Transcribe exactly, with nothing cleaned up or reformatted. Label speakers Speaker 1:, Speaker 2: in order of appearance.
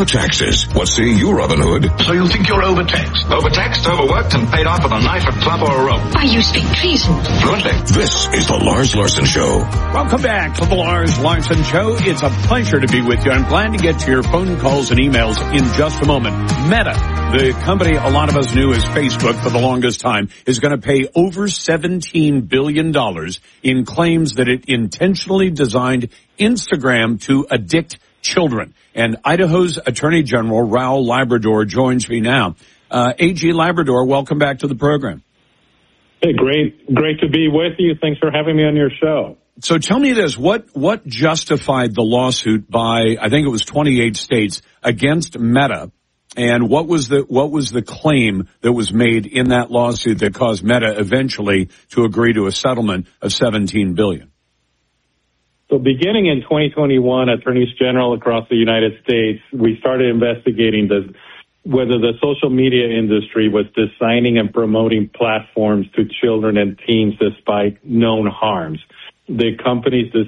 Speaker 1: about taxes. What say you, Robin Hood?
Speaker 2: So you think you're overtaxed?
Speaker 3: Overtaxed, overworked, and paid off with a knife, a club, or a rope.
Speaker 4: Why, you speak treason.
Speaker 3: Fluently.
Speaker 1: This is the Lars Larson Show.
Speaker 5: Welcome back to the Lars Larson Show. It's a pleasure to be with you. I'm glad to get to your phone calls and emails in just a moment. Meta, the company a lot of us knew as Facebook for the longest time, is going to pay over seventeen billion dollars in claims that it intentionally designed Instagram to addict children. And Idaho's Attorney General, Raul Labrador, joins me now. Uh, A G Labrador, welcome back to the program.
Speaker 6: Hey, great. Great to be with you. Thanks for having me on your show.
Speaker 5: So tell me this, what, what justified the lawsuit by, I think it was twenty-eight states against Meta, and what was the, what was the claim that was made in that lawsuit that caused Meta eventually to agree to a settlement of seventeen billion dollars?
Speaker 6: So beginning in twenty twenty-one, attorneys general across the United States, we started investigating the, whether the social media industry was designing and promoting platforms to children and teens despite known harms. The companies